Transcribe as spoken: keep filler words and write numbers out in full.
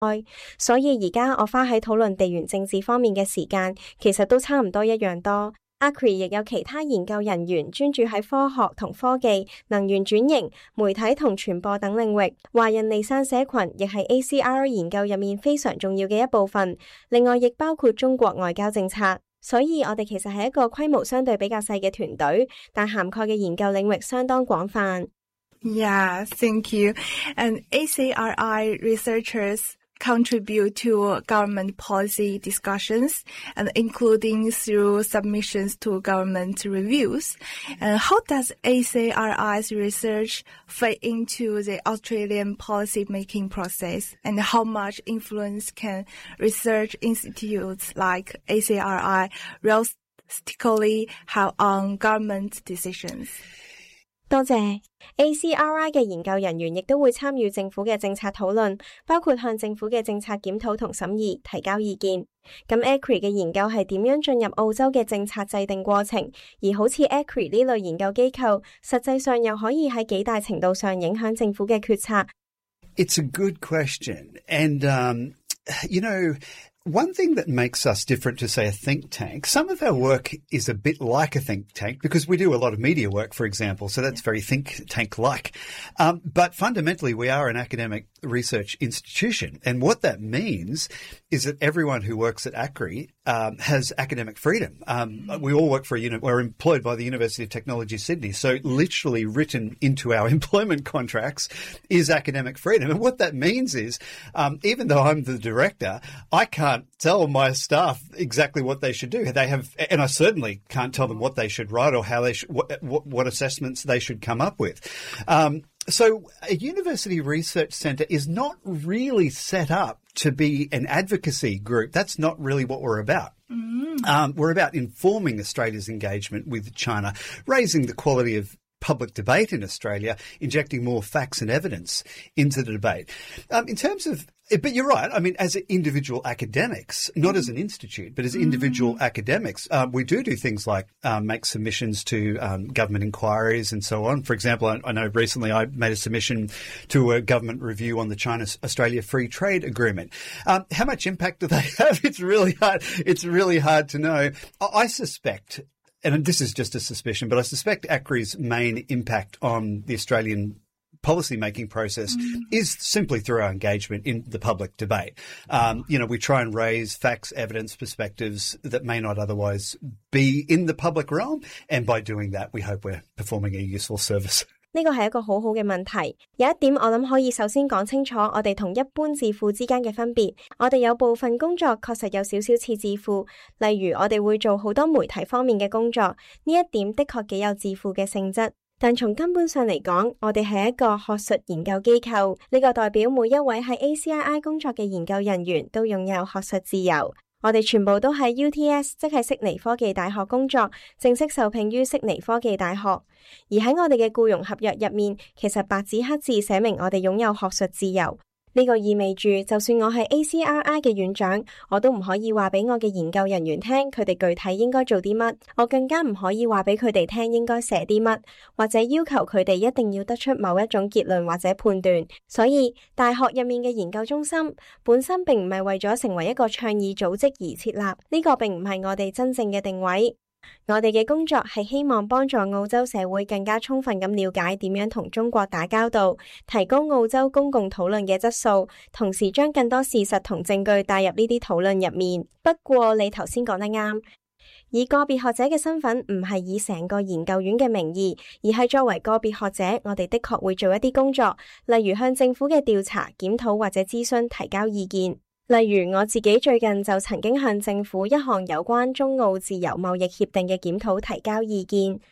所以而家我花喺討論地緣政治方面嘅時間，其實都差唔多一樣多。ACRI 亦有其他研究人員專注喺科學同科技、能源轉型、媒體同傳播等領域。華人離散社群亦係 A C R I 研究入面非常重要嘅一部分。另外亦包括中國外交政策。所以我哋其實係一個規模相對比較細嘅團隊，但涵蓋嘅研究領域相當廣泛。 Yeah, thank you. And A C R I researchers contribute to government policy discussions, and including through submissions to government reviews. And how does A C R I's research fit into the Australian policy-making process? And how much influence can research institutes like A C R I realistically have on government decisions? 多謝。A C R I 嘅研究人員亦都會參與政府嘅政策討論，包括向政府嘅政策檢討同審議提交意見。咁 ACRI 嘅研究係點樣進入澳洲嘅政策制定過程？而好似 ACRI 呢類研究機構，實際上又可以喺幾大程度上影響政府嘅決策？ It's a good question. And, um, you know, one thing that makes us different to, say, a think tank, some of our work is a bit like a think tank because we do a lot of media work, for example, so that's very think tank-like. Um, but fundamentally, we are an academic research institution. And what that means is that everyone who works at ACRI um, has academic freedom. Um, we all work for a uni- we're employed by the University of Technology Sydney. So literally written into our employment contracts is academic freedom. And what that means is, um, even though I'm the director, I can't tell my staff exactly what they should do. They have, and I certainly can't tell them what they should write or how they should, what, what, what assessments they should come up with. Um, so a university research centre is not really set up to be an advocacy group. That's not really what we're about. Mm. Um, we're about informing Australia's engagement with China, raising the quality of public debate in Australia, injecting more facts and evidence into the debate. Um, in terms of, but you're right. I mean, as individual academics, not as an institute, but as individual mm. academics, um, we do do things like um, make submissions to um, government inquiries and so on. For example, I, I know recently I made a submission to a government review on the China-Australia Free Trade Agreement. Um, how much impact do they have? It's really hard. It's really hard to know. I, I suspect, and this is just a suspicion, but I suspect ACRI's main impact on the Australian policy-making process mm. is simply through our engagement in the public debate. Um, you know, we try and raise facts, evidence, perspectives that may not otherwise be in the public realm, and by doing that, we hope we're performing a useful service. 呢個係一個好好嘅問題。有一點我諗可以首先講清楚我哋同一般智庫之間嘅分別。我哋有部分工作確實有少少似智庫，例如我哋會做好多媒體方面嘅工作，呢一點的確幾有智庫嘅性質。但從根本上嚟講，我哋係一個學術研究機構，呢個代表每一位喺 A C R I 工作嘅研究人員都擁有學術自由。我哋全部都喺 U T S， 即係悉尼科技大學工作，正式受聘於悉尼科技大學。而喺我哋嘅僱傭合約入面，其實白紙黑字寫明我哋擁有學術自由。呢個意味住，就算我係 A C R I 嘅院長，我都唔可以話俾我嘅研究人員聽佢哋具體應該做啲乜，我更加唔可以話俾佢哋聽應該寫啲乜，或者要求佢哋一定要得出某一種結論或者判斷。所以，大學入面嘅研究中心本身並唔係為咗成為一個倡議組織而設立，呢個並唔係我哋真正嘅定位。我哋嘅工作係希望幫助澳洲社會更加充分咁了解點樣同中國打交道，提高澳洲公共討論嘅質素，同時將更多事實同證據帶入呢啲討論入面。不過你頭先講得啱，以個別學者嘅身份唔係以成個研究院嘅名義，而係作為個別學者，我哋的確會做一啲工作，例如向政府嘅調查、檢討或者諮詢提交意見。例如我自己最近就曾經向政府一項有關中澳自由貿易協定嘅檢討提交意見。